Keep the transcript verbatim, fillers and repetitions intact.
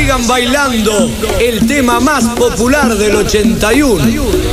sigan bailando el tema más popular del ochenta y uno.